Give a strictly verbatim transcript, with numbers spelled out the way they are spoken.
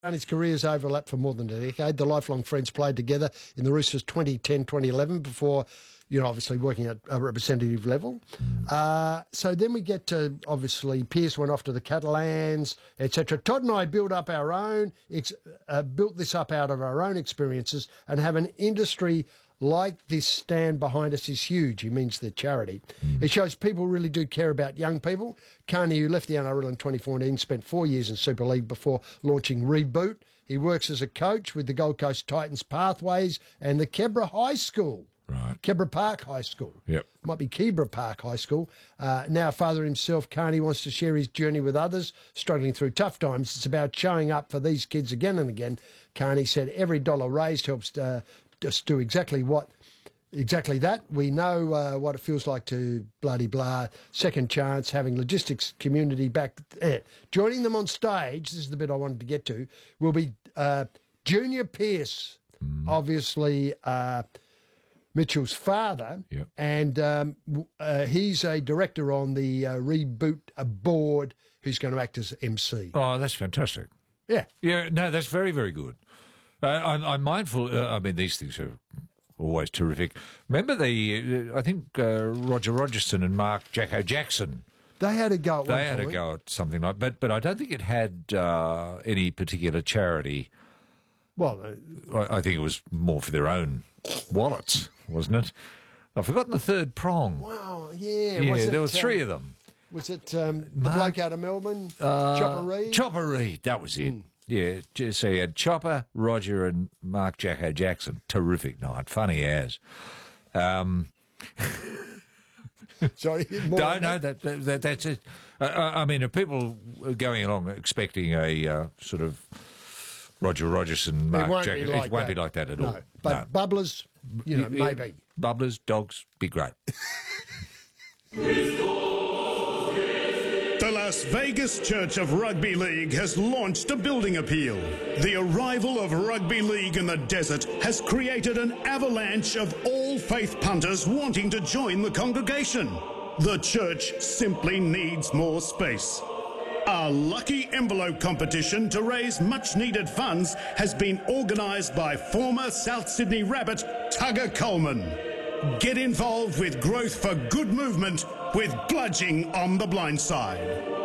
And his careers overlapped for more than a decade. The lifelong friends played together in the Roosters twenty ten twenty eleven before, you know, obviously working at a representative level. Uh, so then we get to, obviously, Pearce went off to the Catalans, et cetera. Todd and I built up our own, ex uh, built this up out of our own experiences, and have an industry like this stand behind us is huge. He means the charity. Mm. It shows people really do care about young people. Carney, who left the N R L in twenty fourteen, spent four years in Super League before launching Reboot. He works as a coach with the Gold Coast Titans Pathways and the Kebra High School. Right. Kebra Park High School. Yep. Might be Kebra Park High School. Uh, now a father himself, Carney wants to share his journey with others struggling through tough times. It's about showing up for these kids again and again. Carney said every dollar raised helps uh, just do exactly what, exactly that. We know uh, what it feels like to bloody blah, second chance, having logistics community back there. Joining them on stage, this is the bit I wanted to get to, will be uh, Junior Pearce, mm. obviously uh, Mitchell's father, yep. and um, uh, he's a director on the uh, Reboot board who's going to act as M C. Oh, that's fantastic. Yeah. Yeah, no, that's very, very good. Uh, I'm, I'm mindful, uh, I mean, these things are always terrific. Remember the, uh, I think uh, Roger Rogerson and Mark Jacko Jackson. They had a go at They one had point. a go at something like but but I don't think it had uh, any particular charity. Well, uh, I, I think it was more for their own wallets, wasn't it? I've forgotten the third prong. wow, yeah. Yeah, was there it, were three um, of them. Was it um, the Mark- bloke out of Melbourne, Uh, Chopper Reed? Chopper Reed, that was it. Mm. Yeah, just so you had Chopper, Roger, and Mark Jacko Jackson. Terrific night, funny as. Um, Sorry, more no, on no, that? that, that that's it. Uh, I mean, if people are going along expecting a uh, sort of Roger Rogerson, Mark won't Jacko, be like it won't that. be like that at No, all. but No. bubblers, you know, Yeah, maybe. Bubblers, dogs, be great. The Las Vegas Church of Rugby League has launched a building appeal. The arrival of rugby league in the desert has created an avalanche of all faith punters wanting to join the congregation. The church simply needs more space. A lucky envelope competition to raise much-needed funds has been organised by former South Sydney Rabbit Tugger Coleman. Get involved with Growth for Good Movement with Bludging on the Blind Side.